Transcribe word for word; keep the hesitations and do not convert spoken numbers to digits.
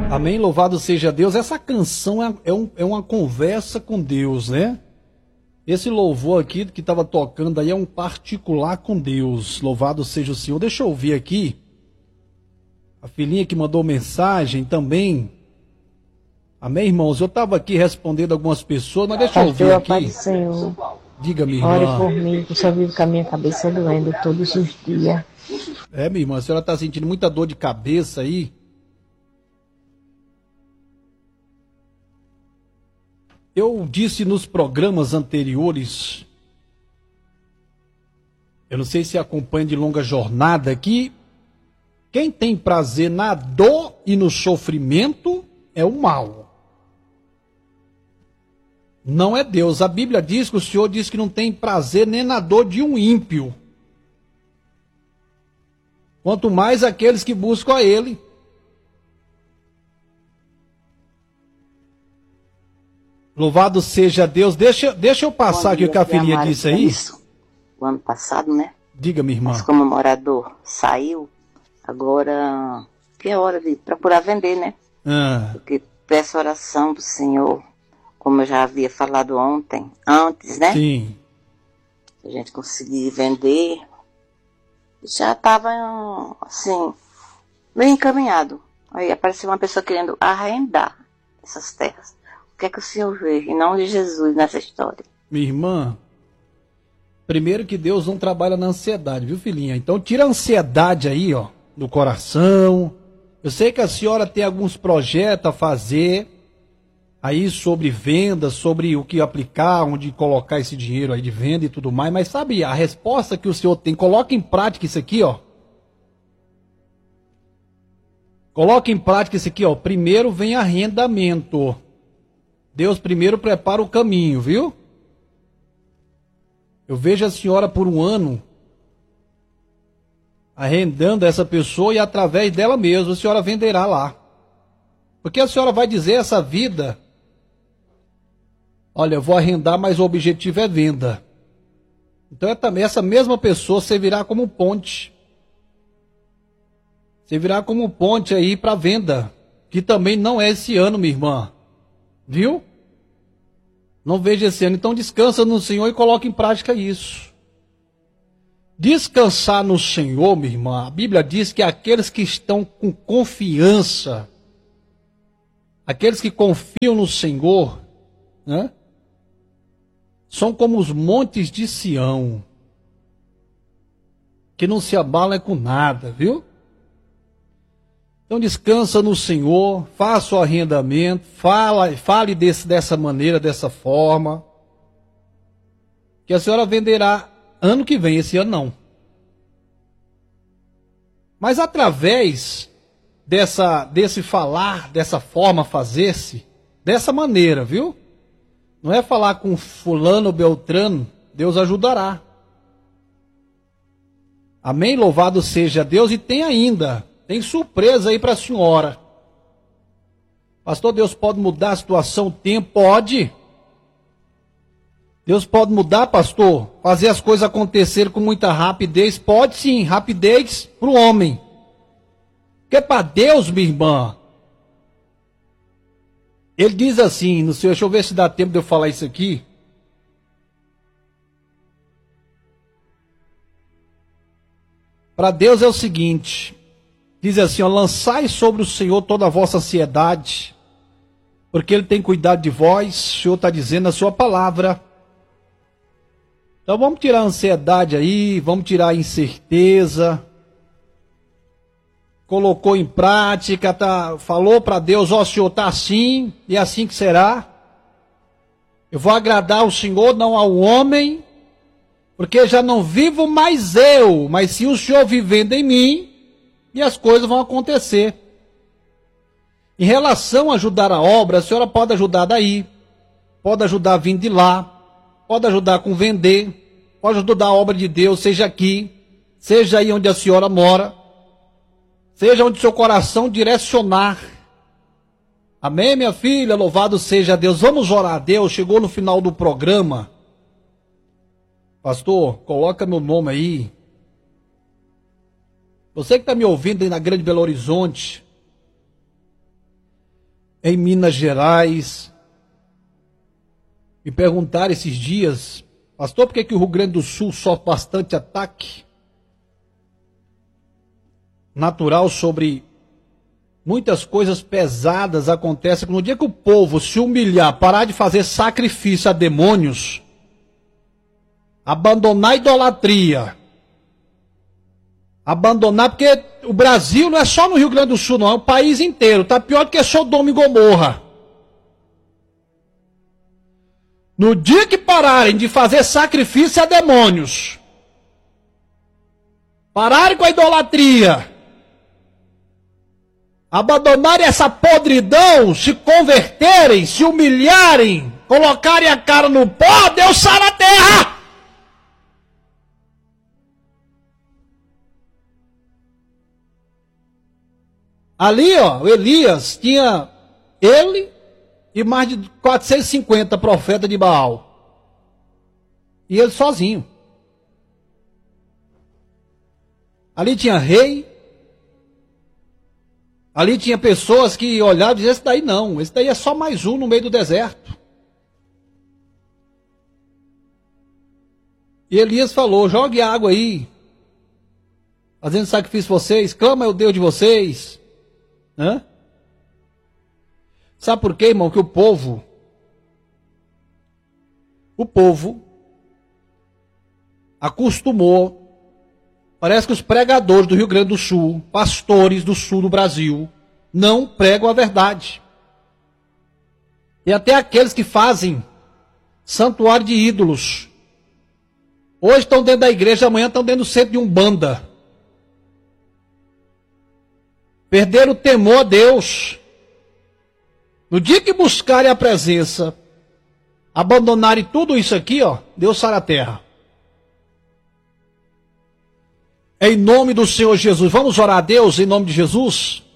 Amém, louvado seja Deus. Essa canção é, é, um, é uma conversa com Deus, né? Esse louvor aqui que estava tocando aí é um particular com Deus. Louvado seja o Senhor. Deixa eu ouvir aqui. A filhinha que mandou mensagem também. Amém, irmãos? Eu estava aqui respondendo algumas pessoas, mas deixa eu ouvir aqui. Pai do Senhor, diga, minha ore irmã. por mim, que eu só vivo com a minha cabeça doendo todos os dias. É, minha irmã, a senhora está sentindo muita dor de cabeça aí? Eu disse nos programas anteriores, eu não sei se acompanha de longa jornada, que quem tem prazer na dor e no sofrimento é o mal. Não é Deus. A Bíblia diz que o Senhor diz que não tem prazer nem na dor de um ímpio. Quanto mais aqueles que buscam a Ele. Louvado seja Deus. Deixa, deixa eu passar aqui o que a filhinha disse aí. Isso, o ano passado, né? Diga, minha irmã. Mas como o morador saiu, agora que é hora de procurar vender, né? Ah. Porque peço oração do Senhor, como eu já havia falado ontem, antes, né? Sim. A gente conseguir vender. Já estava, assim, bem encaminhado. Aí apareceu uma pessoa querendo arrendar essas terras. O que é que o Senhor vê, em nome de Jesus, nessa história? Minha irmã, primeiro que Deus não trabalha na ansiedade, viu, filhinha? Então tira a ansiedade aí, ó, do coração. Eu sei que a senhora tem alguns projetos a fazer aí sobre venda, sobre o que aplicar, onde colocar esse dinheiro aí de venda e tudo mais, mas sabe a resposta que o senhor tem? Coloque em prática isso aqui, ó. Coloque em prática isso aqui, ó. Primeiro vem arrendamento. Deus primeiro prepara o caminho, viu? Eu vejo a senhora por um ano arrendando essa pessoa e através dela mesma a senhora venderá lá. Porque a senhora vai dizer essa vida, olha, eu vou arrendar, mas o objetivo é venda. Então é também essa mesma pessoa servirá como ponte. Servirá como ponte aí para venda, que também não é esse ano, minha irmã. Viu? Não veja esse ano. Então descansa no Senhor e coloque em prática isso. Descansar no Senhor, minha irmã, a Bíblia diz que aqueles que estão com confiança, aqueles que confiam no Senhor, né, são como os montes de Sião, que não se abalam com nada, viu? Então descansa no Senhor, faça o arrendamento, fala, fale desse, dessa maneira, dessa forma, que a senhora venderá ano que vem, esse ano não. Mas através dessa, desse falar, dessa forma fazer-se, dessa maneira, viu? Não é falar com fulano, beltrano, Deus ajudará. Amém? Louvado seja Deus. E tem ainda, tem surpresa aí para a senhora. Pastor, Deus pode mudar a situação, o tempo? Pode. Deus pode mudar, pastor? Fazer as coisas acontecerem com muita rapidez? Pode sim, rapidez para o homem. Porque para Deus, minha irmã, Ele diz assim, no seu, deixa eu ver se dá tempo de eu falar isso aqui. Para Deus é o seguinte, diz assim, ó, lançai sobre o Senhor toda a vossa ansiedade, porque Ele tem cuidado de vós, o Senhor está dizendo na sua palavra. Então vamos tirar a ansiedade aí, vamos tirar a incerteza. Colocou em prática, tá, falou para Deus, ó, o Senhor está assim, e é assim que será. Eu vou agradar ao Senhor, não ao homem, porque já não vivo mais eu, mas sim o Senhor vivendo em mim, e as coisas vão acontecer. Em relação a ajudar a obra, a senhora pode ajudar daí, pode ajudar vindo de lá, pode ajudar com vender, pode ajudar a obra de Deus, seja aqui, seja aí onde a senhora mora, seja onde seu coração direcionar. Amém, minha filha? Louvado seja Deus. Vamos orar a Deus. Chegou no final do programa. Pastor, coloca meu nome aí. Você que está me ouvindo aí na Grande Belo Horizonte, em Minas Gerais. Me perguntaram esses dias, pastor, por que, que o Rio Grande do Sul sofre bastante ataque natural sobre muitas coisas pesadas acontecem. No dia que o povo se humilhar, parar de fazer sacrifício a demônios, abandonar a idolatria, abandonar, porque o Brasil não é só no Rio Grande do Sul, não, é o país inteiro, está pior do que Sodoma e Gomorra. No dia que pararem de fazer sacrifício a demônios, pararem com a idolatria, abandonarem essa podridão, se converterem, se humilharem, colocarem a cara no pó, Deus sara a terra. Ali, ó, Elias tinha ele e mais de quatrocentos e cinquenta profetas de Baal. E ele sozinho. Ali tinha rei. Ali tinha pessoas que olhavam e diziam, esse daí não, esse daí é só mais um no meio do deserto. E Elias falou, jogue água aí, fazendo sacrifício vocês, clama ao Deus de vocês. Hã? Sabe por quê, irmão? Que o povo, o povo acostumou, parece que os pregadores do Rio Grande do Sul, pastores do sul do Brasil, não pregam a verdade. E até aqueles que fazem santuário de ídolos, hoje estão dentro da igreja, amanhã estão dentro do centro de Umbanda. Perderam o temor a Deus. No dia que buscarem a presença, abandonarem tudo isso aqui, ó, Deus sara a terra. Em nome do Senhor Jesus, vamos orar a Deus em nome de Jesus?